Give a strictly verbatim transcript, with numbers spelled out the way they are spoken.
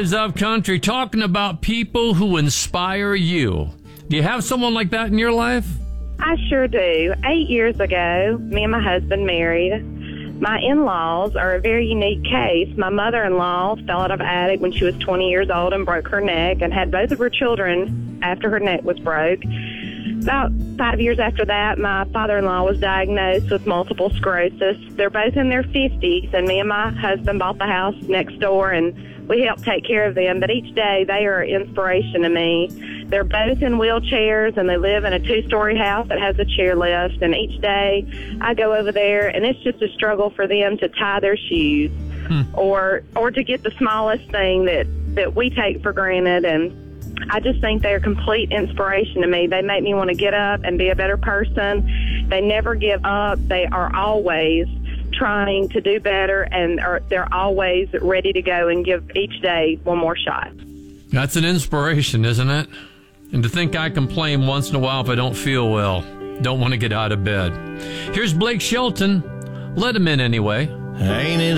Lives Upcountry, talking about people who inspire you. Do you have someone like that in your life? I sure do. Eight years ago, me and my husband married. My in-laws are a very unique case. My mother-in-law fell out of an attic when she was twenty years old and broke her neck and had both of her children after her neck was broke. About five years after that, my father-in-law was diagnosed with multiple sclerosis. They're both in their fifties, and me and my husband bought the house next door, and we helped take care of them. But each day, they are an inspiration to me. They're both in wheelchairs, and they live in a two-story house that has a chairlift. And each day, I go over there, and it's just a struggle for them to tie their shoes hmm. or or to get the smallest thing that, that we take for granted. And I just think they're complete inspiration to me. They make me want to get up and be a better person. They never give up. They are always trying to do better, and are, they're always ready to go and give each day one more shot. That's an inspiration, isn't it? And to think I complain once in a while if I don't feel well, don't want to get out of bed. Here's Blake Shelton. Let him in anyway. Ain't it